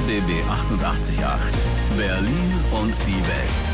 RBB 88.8. Berlin und die Welt.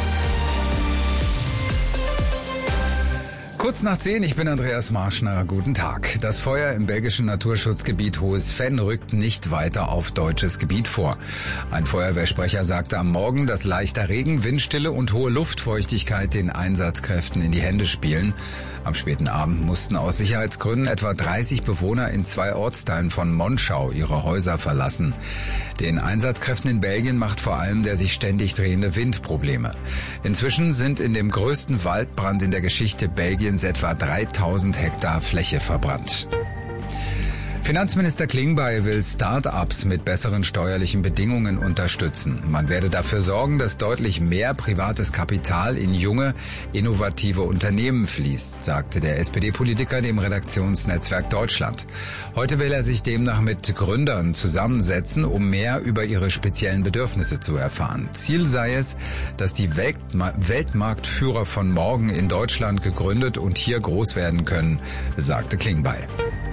Kurz nach 10, ich bin Andreas Marschner. Guten Tag. Das Feuer im belgischen Naturschutzgebiet Hohes Venn rückt nicht weiter auf deutsches Gebiet vor. Ein Feuerwehrsprecher sagte am Morgen, dass leichter Regen, Windstille und hohe Luftfeuchtigkeit den Einsatzkräften in die Hände spielen. Am späten Abend mussten aus Sicherheitsgründen etwa 30 Bewohner in 2 Ortsteilen von Monschau ihre Häuser verlassen. Den Einsatzkräften in Belgien macht vor allem der sich ständig drehende Wind Probleme. Inzwischen sind in dem größten Waldbrand in der Geschichte Belgiens etwa 3000 Hektar Fläche verbrannt. Finanzminister Klingbeil will Start-ups mit besseren steuerlichen Bedingungen unterstützen. Man werde dafür sorgen, dass deutlich mehr privates Kapital in junge, innovative Unternehmen fließt, sagte der SPD-Politiker dem Redaktionsnetzwerk Deutschland. Heute will er sich demnach mit Gründern zusammensetzen, um mehr über ihre speziellen Bedürfnisse zu erfahren. Ziel sei es, dass die Weltmarktführer von morgen in Deutschland gegründet und hier groß werden können, sagte Klingbeil.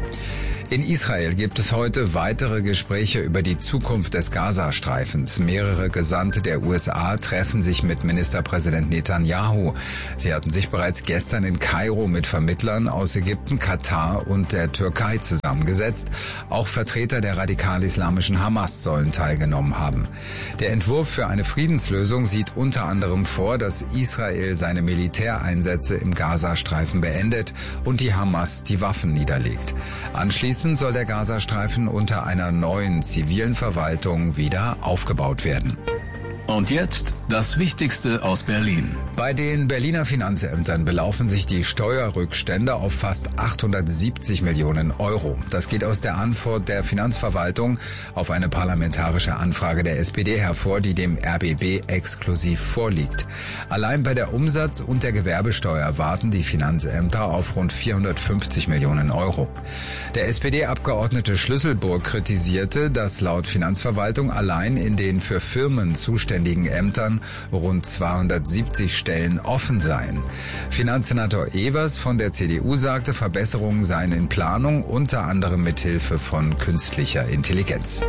In Israel gibt es heute weitere Gespräche über die Zukunft des Gazastreifens. Mehrere Gesandte der USA treffen sich mit Ministerpräsident Netanyahu. Sie hatten sich bereits gestern in Kairo mit Vermittlern aus Ägypten, Katar und der Türkei zusammengesetzt. Auch Vertreter der radikal-islamischen Hamas sollen teilgenommen haben. Der Entwurf für eine Friedenslösung sieht unter anderem vor, dass Israel seine Militäreinsätze im Gazastreifen beendet und die Hamas die Waffen niederlegt. Anschließend soll der Gazastreifen unter einer neuen zivilen Verwaltung wieder aufgebaut werden. Und jetzt das Wichtigste aus Berlin. Bei den Berliner Finanzämtern belaufen sich die Steuerrückstände auf fast 870 Millionen Euro. Das geht aus der Antwort der Finanzverwaltung auf eine parlamentarische Anfrage der SPD hervor, die dem RBB exklusiv vorliegt. Allein bei der Umsatz- und der Gewerbesteuer warten die Finanzämter auf rund 450 Millionen Euro. Der SPD-Abgeordnete Schlüsselburg kritisierte, dass laut Finanzverwaltung allein in den für Firmen zuständigen Ämtern rund 270 Stellen offen seien. Finanzsenator Evers von der CDU sagte, Verbesserungen seien in Planung, unter anderem mit Hilfe von künstlicher Intelligenz.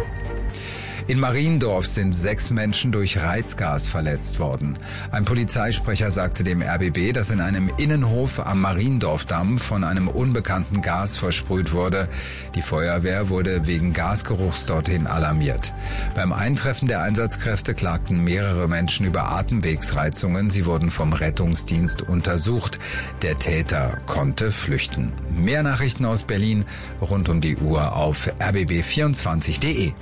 In Mariendorf sind 6 Menschen durch Reizgas verletzt worden. Ein Polizeisprecher sagte dem RBB, dass in einem Innenhof am Mariendorfdamm von einem unbekannten Gas versprüht wurde. Die Feuerwehr wurde wegen Gasgeruchs dorthin alarmiert. Beim Eintreffen der Einsatzkräfte klagten mehrere Menschen über Atemwegsreizungen. Sie wurden vom Rettungsdienst untersucht. Der Täter konnte flüchten. Mehr Nachrichten aus Berlin rund um die Uhr auf rbb24.de.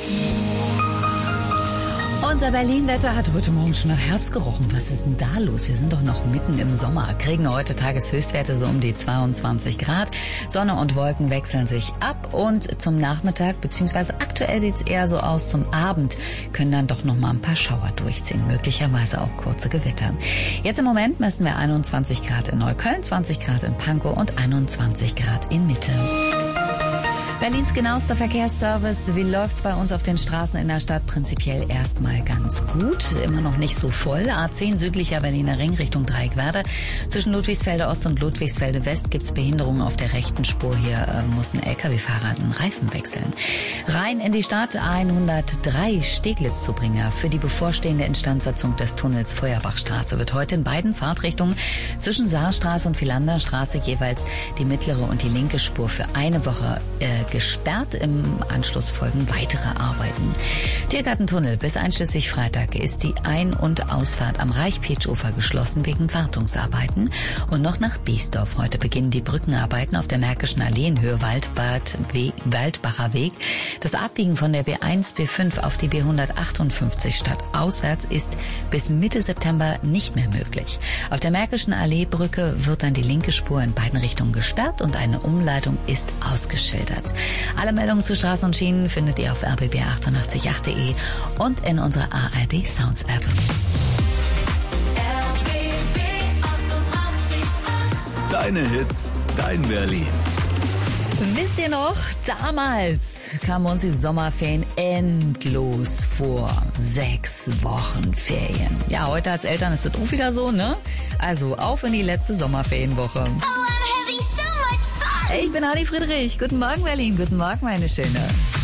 Unser Berlin-Wetter hat heute Morgen schon nach Herbst gerochen. Was ist denn da los? Wir sind doch noch mitten im Sommer. Kriegen heute Tageshöchstwerte so um die 22 Grad. Sonne und Wolken wechseln sich ab und zum Nachmittag, beziehungsweise aktuell sieht es eher so aus, zum Abend können dann doch noch mal ein paar Schauer durchziehen. Möglicherweise auch kurze Gewitter. Jetzt im Moment messen wir 21 Grad in Neukölln, 20 Grad in Pankow und 21 Grad in Mitte. Berlins genauester Verkehrsservice. Wie läuft's bei uns auf den Straßen in der Stadt? Prinzipiell erstmal ganz gut. Immer noch nicht so voll. A10 südlicher Berliner Ring Richtung Dreieckwerder. Zwischen Ludwigsfelde Ost und Ludwigsfelde West gibt's Behinderungen auf der rechten Spur. Hier muss ein LKW-Fahrer den Reifen wechseln. Rein in die Stadt 103 Steglitz-Zubringer. Für die bevorstehende Instandsetzung des Tunnels Feuerbachstraße wird heute in beiden Fahrtrichtungen zwischen Saarstraße und Philanderstraße jeweils die mittlere und die linke Spur für eine Woche gesperrt. Im Anschluss folgen weitere Arbeiten. Tiergartentunnel bis einschließlich Freitag ist die Ein- und Ausfahrt am Reich-Petsch-Ufer geschlossen wegen Wartungsarbeiten. Und noch nach Biesdorf. Heute beginnen die Brückenarbeiten auf der Märkischen Allee in Höhe Waldbacher Weg. Das Abbiegen von der B1, B5 auf die B158 stadtauswärts ist bis Mitte September nicht mehr möglich. Auf der Märkischen Allee-Brücke wird dann die linke Spur in beiden Richtungen gesperrt und eine Umleitung ist ausgeschildert. Alle Meldungen zu Straßen und Schienen findet ihr auf rbb888.de und in unserer ARD Sounds App. Deine Hits, dein Berlin. Wisst ihr noch, damals kamen uns die Sommerferien endlos vor. 6 Wochen Ferien. Ja, heute als Eltern ist das auch wieder so, ne? Also auf in die letzte Sommerferienwoche. Oh, I'm having so much fun! Ich bin Adi Friedrich. Guten Morgen, Berlin. Guten Morgen, meine Schöne.